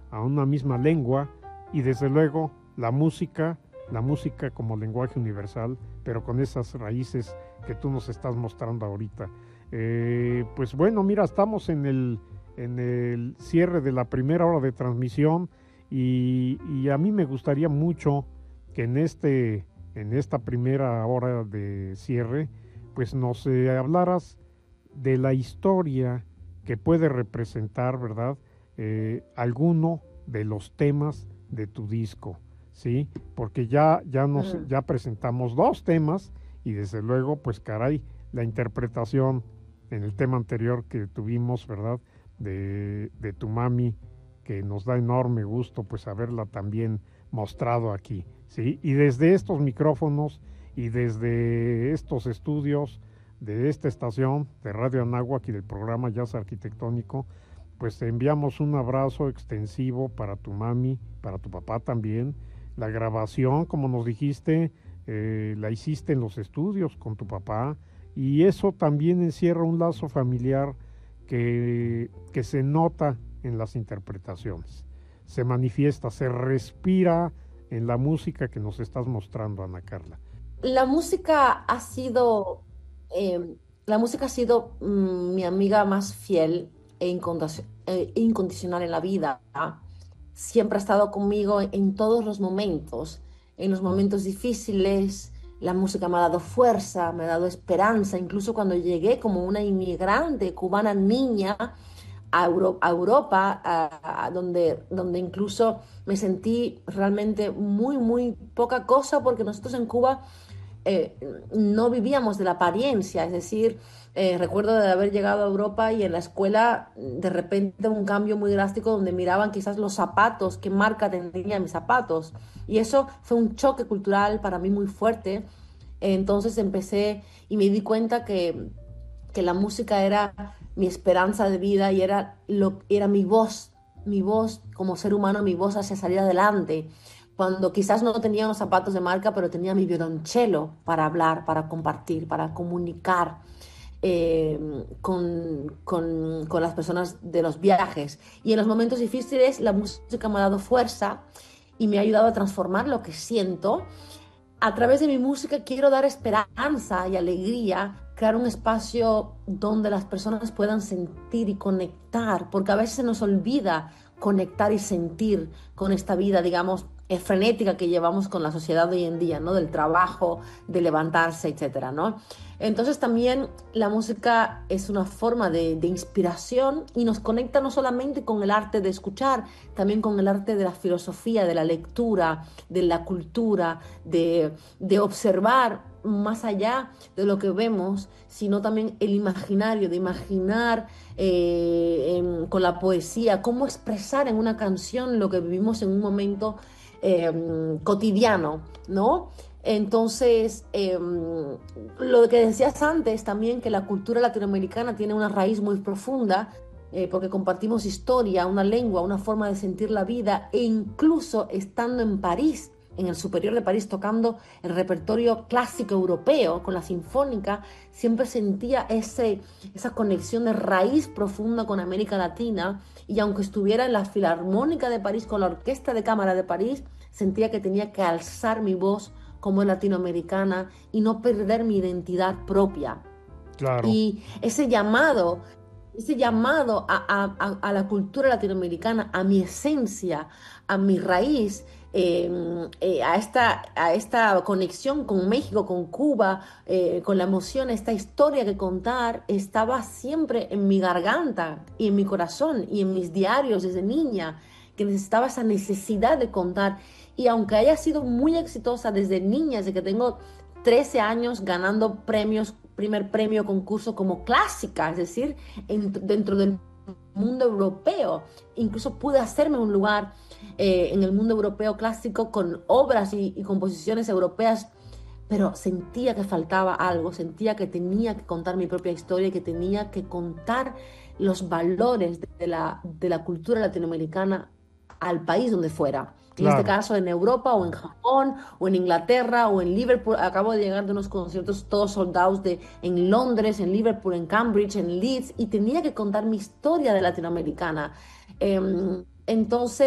a una misma lengua y desde luego la música como lenguaje universal, pero con esas raíces que tú nos estás mostrando ahorita. Pues bueno, mira, estamos en el cierre de la primera hora de transmisión y a mí me gustaría mucho que en esta primera hora de cierre, pues nos hablaras de la historia que puede representar, ¿verdad? Alguno de los temas de tu disco, ¿sí? Porque ya presentamos dos temas y desde luego, pues caray, la interpretación en el tema anterior que tuvimos, ¿verdad? De tu mami, que nos da enorme gusto pues haberla también mostrado aquí, ¿sí? Y desde estos micrófonos y desde estos estudios de esta estación de Radio Anáhuac y del programa Jazz Arquitectónico, pues te enviamos un abrazo extensivo para tu mami, para tu papá también. La grabación, como nos dijiste, la hiciste en los estudios con tu papá y eso también encierra un lazo familiar que se nota en las interpretaciones. Se manifiesta, se respira en la música que nos estás mostrando, Ana Carla. La música ha sido, la música ha sido mi amiga más fiel e incondicional en la vida. Siempre ha estado conmigo en todos los momentos, en los momentos difíciles. La música me ha dado fuerza, me ha dado esperanza, incluso cuando llegué como una inmigrante cubana niña a Europa, donde incluso me sentí realmente muy, muy poca cosa, porque nosotros en Cuba eh, no vivíamos de la apariencia, es decir, recuerdo de haber llegado a Europa y en la escuela de repente un cambio muy drástico donde miraban quizás los zapatos, qué marca tenían mis zapatos. Y eso fue un choque cultural para mí muy fuerte. Entonces empecé y me di cuenta que la música era mi esperanza de vida y era mi voz como ser humano, mi voz hacia salir adelante. Cuando quizás no tenía unos zapatos de marca, pero tenía mi violonchelo para hablar, para compartir, para comunicar con las personas de los viajes. Y en los momentos difíciles la música me ha dado fuerza y me ha ayudado a transformar lo que siento. A través de mi música quiero dar esperanza y alegría, crear un espacio donde las personas puedan sentir y conectar, porque a veces se nos olvida conectar y sentir con esta vida, digamos, frenética que llevamos con la sociedad hoy en día, ¿no? Del trabajo, de levantarse, etcétera, ¿no? Entonces también la música es una forma de inspiración y nos conecta no solamente con el arte de escuchar, también con el arte de la filosofía, de la lectura, de la cultura, de observar más allá de lo que vemos, sino también el imaginario, de imaginar con la poesía, cómo expresar en una canción lo que vivimos en un momento cotidiano, ¿no? Entonces, lo que decías antes también, que la cultura latinoamericana tiene una raíz muy profunda, porque compartimos historia, una lengua, una forma de sentir la vida, e incluso estando en París, en el Superior de París, tocando el repertorio clásico europeo con la sinfónica, siempre sentía esa conexión de raíz profunda con América Latina, y aunque estuviera en la Filarmónica de París con la Orquesta de Cámara de París, sentía que tenía que alzar mi voz como latinoamericana y no perder mi identidad propia. Claro. Y ese llamado a la cultura latinoamericana, a mi esencia, a mi raíz, a esta conexión con México, con Cuba, con la emoción, esta historia que contar, estaba siempre en mi garganta y en mi corazón y en mis diarios desde niña, que necesitaba esa necesidad de contar. Y aunque haya sido muy exitosa desde niña, desde que tengo 13 años ganando premios, primer premio concurso como clásica, es decir, dentro del mundo europeo. Incluso pude hacerme un lugar en el mundo europeo clásico con obras y composiciones europeas, pero sentía que faltaba algo, sentía que tenía que contar mi propia historia y que tenía que contar los valores de la cultura latinoamericana al país donde fuera. En este Claro. caso, en Europa o en Japón o en Inglaterra o en Liverpool. Acabo de llegar de unos conciertos todos soldados en Londres, en Liverpool, en Cambridge, en Leeds, y tenía que contar mi historia de latinoamericana. Entonces,